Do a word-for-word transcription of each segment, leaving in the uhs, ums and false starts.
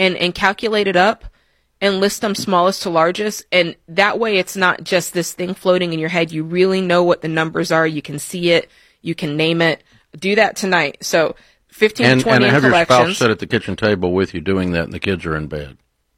and, and calculate it up and list them smallest to largest. And that way it's not just this thing floating in your head. You really know what the numbers are. You can see it. You can name it. Do that tonight. So fifteen and, to twenty and in have collections. your spouse sit at the kitchen table with you doing that, and the kids are in bed.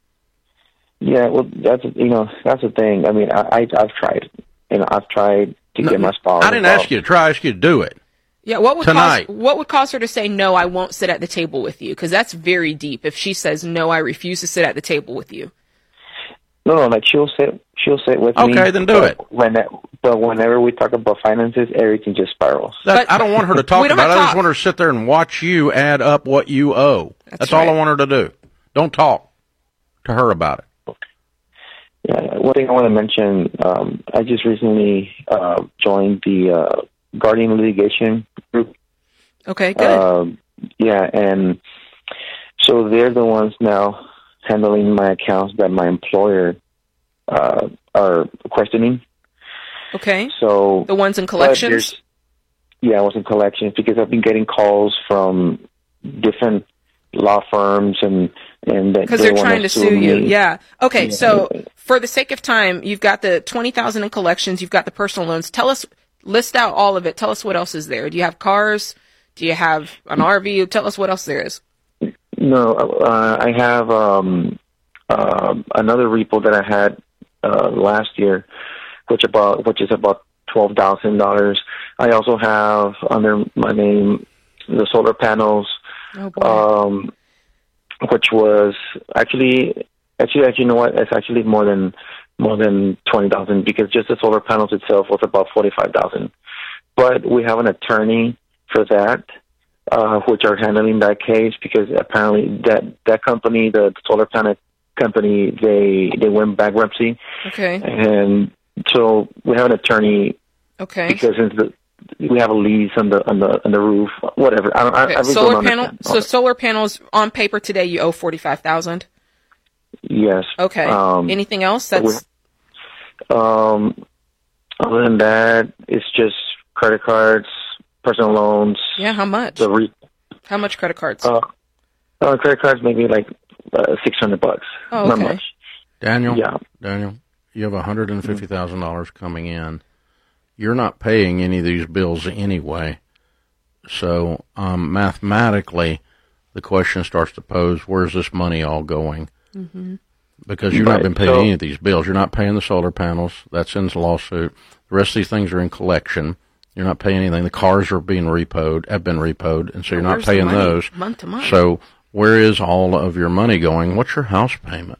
Yeah, well, that's you know that's the thing. I mean, I, I I've tried, you know, I've tried to no, get my spouse. I didn't involved. ask you to try. I asked you to do it. Yeah, what would tonight. cause what would cause her to say no? I won't sit at the table with you, because that's very deep. If she says no, I refuse to sit at the table with you. No, no, like she'll sit, she'll sit with okay, me. Okay, then do it. When, but whenever we talk about finances, everything just spirals. That, I don't want her to talk about it. I talk. just want her to sit there and watch you add up what you owe. That's, That's right. all I want her to do. Don't talk to her about it. Yeah, one thing I want to mention, um, I just recently uh, joined the uh, Guardian Litigation Group. Okay, good. Um, yeah, and so they're the ones now handling my accounts that my employer uh, are questioning. Okay. So the ones in collections? Yeah, I was in collections because I've been getting calls from different law firms and and because they they're trying to sue me. you. Yeah. Okay. Yeah. So for the sake of time, you've got the twenty thousand in collections. You've got the personal loans. Tell us, list out all of it. Tell us what else is there. Do you have cars? Do you have an R V? Tell us what else there is. No, uh, I have um, uh, another repo that I had uh, last year, which about which is about twelve thousand dollars. I also have under my name the solar panels, oh, boy. um, which was actually actually actually you know what? It's actually more than more than twenty thousand because just the solar panels itself was about forty five thousand. But we have an attorney for that. Uh, which are handling that case because apparently that, that company, the solar panel company, they they went bankruptcy. Okay. And so we have an attorney. Okay. Because since the, we have a lease on the on the on the roof, whatever. I don't. Okay. I, I really solar don't panel. understand. So solar panels on paper today, you owe forty five thousand. Yes. Okay. Um, Anything else? That's. Um. Other than that, it's just credit cards. Personal loans. Yeah, how much? The re- how much credit cards? Uh, uh, credit cards maybe like uh, six hundred bucks. Oh, okay. Not much. Daniel. Yeah. Daniel, you have one hundred and fifty thousand dollars coming in. You're not paying any of these bills anyway, so um, mathematically, the question starts to pose: where's this money all going? Mm-hmm. Because you've right. not been paying so, any of these bills. You're not paying the solar panels. That's in the lawsuit. The rest of these things are in collection. You're not paying anything. The cars are being repoed, have been repoed, and so you're not paying those. Month to month. So where is all of your money going? What's your house payment?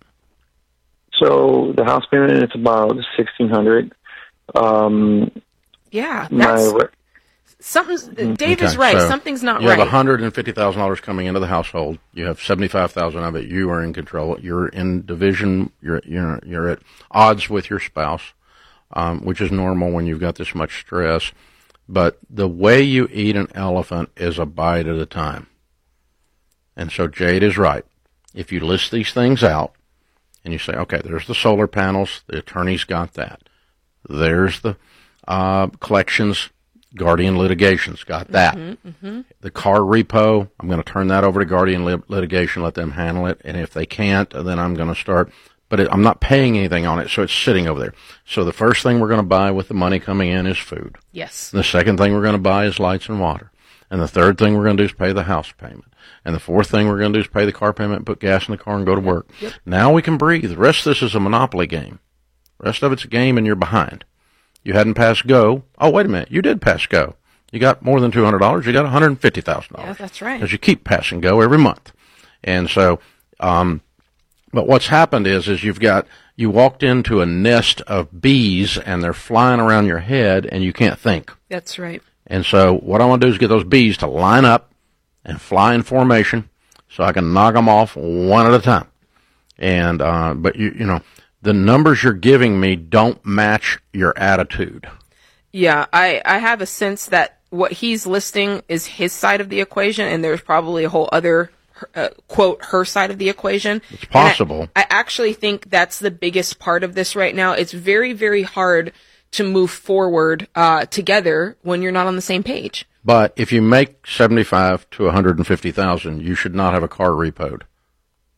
So the house payment is about sixteen hundred. Um, yeah, that's my, something's. Dave okay, is right. so Something's not you right. You have one hundred and fifty thousand dollars coming into the household. You have seventy-five thousand of it. You are in control. You're in division. You're you're you're at odds with your spouse, um, which is normal when you've got this much stress. But the way you eat an elephant is a bite at a time. And so Jade is right. If you list these things out and you say, okay, there's the solar panels, the attorney's got that. There's the uh, collections, Guardian Litigation's got that. Mm-hmm, mm-hmm. The car repo, I'm going to turn that over to Guardian Lit- Litigation, let them handle it. And if they can't, then I'm going to start. But it, I'm not paying anything on it, so it's sitting over there. So the first thing we're going to buy with the money coming in is food. Yes. The second thing we're going to buy is lights and water. And the third thing we're going to do is pay the house payment. And the fourth thing we're going to do is pay the car payment, put gas in the car, and go to work. Yep. Now we can breathe. The rest of this is a Monopoly game. The rest of it's a game, and you're behind. You hadn't passed go. Oh, wait a minute. You did pass go. You got more than two hundred dollars. You got one hundred fifty thousand dollars. Yeah, that's right. Because you keep passing go every month. And so, um, but what's happened is, is you've got, you walked into a nest of bees, and they're flying around your head, and you can't think. That's right. And so what I want to do is get those bees to line up and fly in formation so I can knock them off one at a time. And, uh, but you, you know, the numbers you're giving me don't match your attitude. Yeah, I, I have a sense that what he's listing is his side of the equation, and there's probably a whole other, uh, quote, her side of the equation. It's possible. I, I actually think that's the biggest part of this right now. It's very, very hard to move forward uh, together when you're not on the same page. But if you make seventy-five to one hundred fifty thousand, you should not have a car repoed.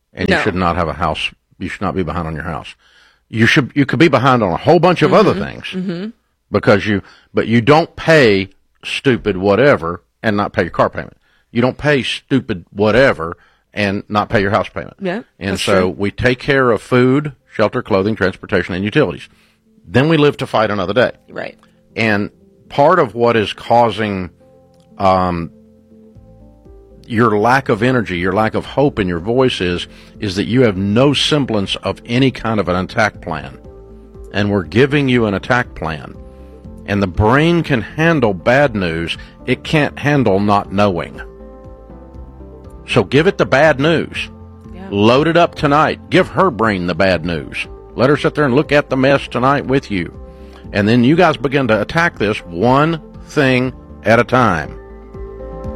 and No. you should not have a house. You should not be behind on your house. You should. You could be behind on a whole bunch of Mm-hmm. other things mm-hmm. because you. But you don't pay stupid whatever and not pay your car payment. You don't pay stupid whatever and not pay your house payment. Yeah, and that's so true. we take care of food, shelter, clothing, transportation, and utilities. Then we live to fight another day. Right. And part of what is causing um, your lack of energy, your lack of hope in your voice is, is that you have no semblance of any kind of an attack plan. And we're giving you an attack plan. And the brain can handle bad news. It can't handle not knowing. So give it the bad news. Yeah. Load it up tonight. Give her brain the bad news. Let her sit there and look at the mess tonight with you. And then you guys begin to attack this one thing at a time.